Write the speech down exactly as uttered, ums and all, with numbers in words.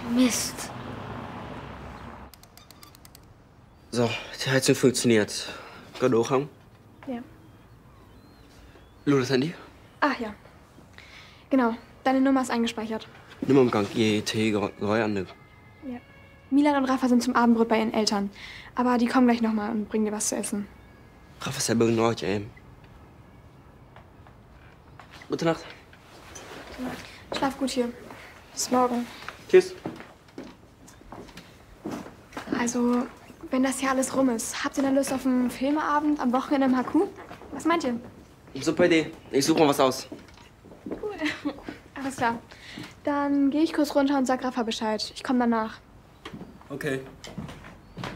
Mist. So, die Heizung funktioniert. Geht auch haben? Ja. Lu, das Handy? Ach ja. Genau. Deine Nummer ist eingespeichert. Nummer im Gang. G T Geräu an. Ja. Milan und Rafa sind zum Abendbrot bei ihren Eltern. Aber die kommen gleich noch mal und bringen dir was zu essen. Rafa ist ja bei euch, ey. Gute Nacht. Gute Nacht. Schlaf gut hier. Bis morgen. Tschüss. Also, wenn das hier alles rum ist, habt ihr dann Lust auf einen Filmeabend am Wochenende im H Q? Was meint ihr? Super Idee. Ich suche mal was aus. Cool. Alles klar. Dann gehe ich kurz runter und sag Rafa Bescheid. Ich komme danach. Okay.